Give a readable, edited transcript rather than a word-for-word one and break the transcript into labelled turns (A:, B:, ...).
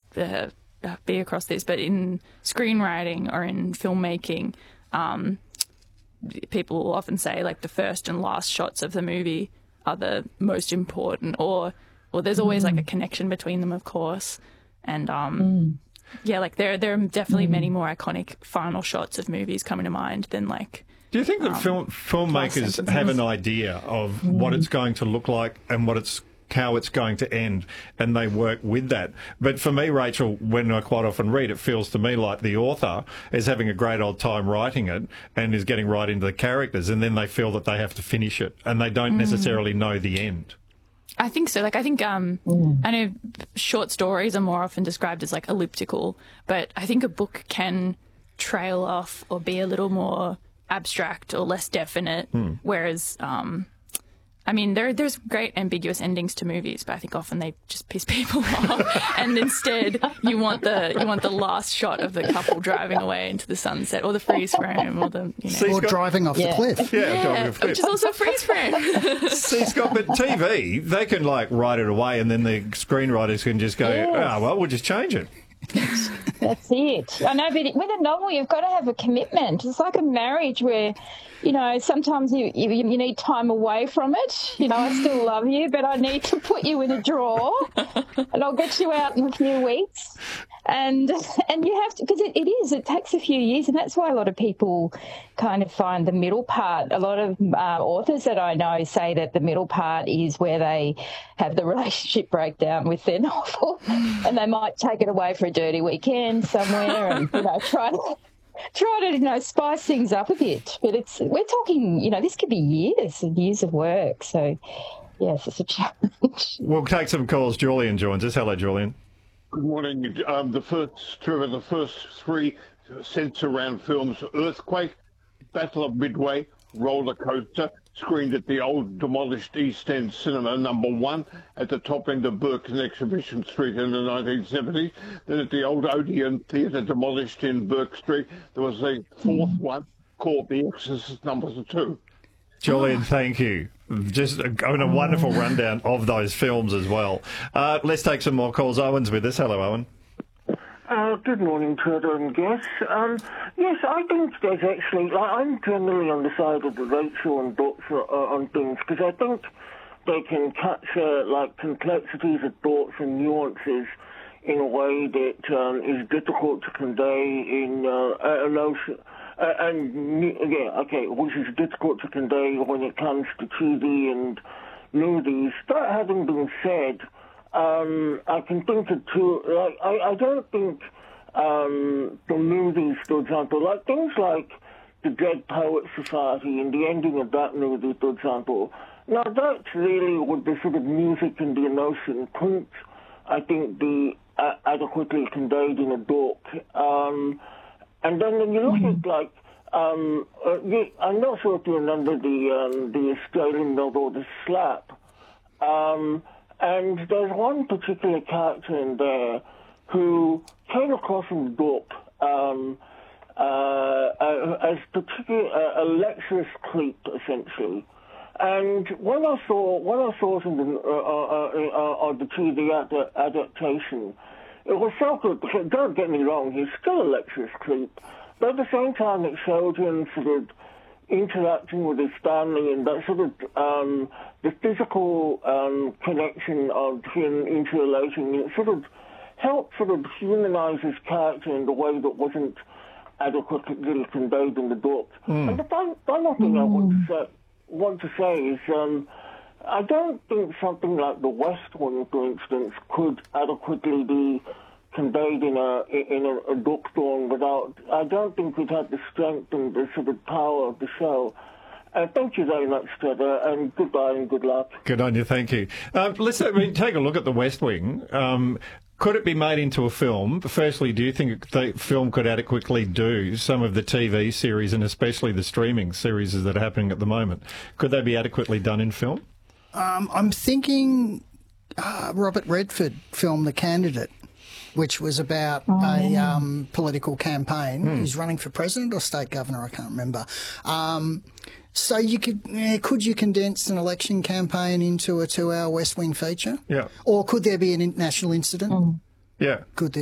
A: be across this, but in screenwriting or in filmmaking, people will often say like the first and last shots of the movie are the most important, or there's always like a connection between them, of course. And yeah, like there are definitely many more iconic final shots of movies coming to mind than like.
B: Do you think that filmmakers have an idea of what it's going to look like and how it's going to end, and they work with that? But for me, Rachel, when I quite often read, it feels to me like the author is having a great old time writing it and is getting right into the characters, and then they feel that they have to finish it, and they don't necessarily know the end.
A: I think so. Like, I think I know short stories are more often described as like elliptical, but I think a book can trail off or be a little more abstract or less definite, whereas I mean, there's great ambiguous endings to movies, but I think often they just piss people off. And instead, you want the last shot of the couple driving away into the sunset, or the freeze frame, or the
C: or driving off the cliff.
B: Yeah, driving off the cliff.
A: Which is also freeze frame.
B: See, Scott, but TV, they can like write it away, and then the screenwriters can just go, well, we'll just change it.
D: That's it. I know, but with a novel, you've got to have a commitment. It's like a marriage where, sometimes you need time away from it. I still love you, but I need to put you in a drawer, and I'll get you out in a few weeks. And you have to, because it takes a few years, and that's why a lot of people kind of find the middle part. A lot of authors that I know say that the middle part is where they have the relationship breakdown with their novel, and they might take it away for a dirty weekend somewhere and try to spice things up a bit. But we're talking, this could be years and years of work. So yes, it's a challenge.
B: We'll take some calls. Julian joins us. Hello, Julian.
E: Good morning. The first three centre around films: Earthquake, Battle of Midway, Roller Coaster, screened at the old demolished East End Cinema #1 at the top end of Burke and Exhibition Street in the 1970s. Then at the old Odeon Theatre, demolished in Burke Street, there was a fourth one called The Exorcist #2.
B: Julian, thank you. Just a wonderful rundown of those films as well. Let's take some more calls. Owen's with us. Hello, Owen.
F: Good morning, Trevor and guests. Yes, I think there's actually, I'm generally on the side of the Rachel and books on things, because I think they can capture complexities of thoughts and nuances in a way that is difficult to convey in a notion. Which is difficult to convey when it comes to TV and movies. That having been said, I can think of two. I don't think the movies, for example, things like the Dead Poets Society and the ending of that movie, for example. Now that's really what the sort of music and the emotion couldn't, I think, be adequately conveyed in a book. And then when you look at I'm not sure if you remember the Australian novel The Slap, and there's one particular character in there who came across in the book as particularly a lecherous creep, essentially. And when I saw it in the TV adaptation, it was so good, because don't get me wrong, he's still a lecherous creep, but at the same time it showed him sort of interacting with his family and that sort of the physical connection of him interrelating. It sort of helped sort of humanize his character in the way that wasn't adequately conveyed in the book. And the final thing I want to say is I don't think something like The West Wing, for instance, could adequately be conveyed in a book form without. I don't think we'd have the strength and the sort of power of the show. Thank you very much, Trevor, and goodbye and good luck.
B: Good on you, thank you. Let's take a look at The West Wing. Could it be made into a film? Firstly, do you think the film could adequately do some of the TV series and especially the streaming series that are happening at the moment? Could they be adequately done in film?
C: I'm thinking Robert Redford film The Candidate, which was about a political campaign. He's running for president or state governor, I can't remember. So you could you condense an election campaign into a 2-hour West Wing feature?
B: Yeah.
C: Or could there be an national incident?
B: Yeah.
C: Could there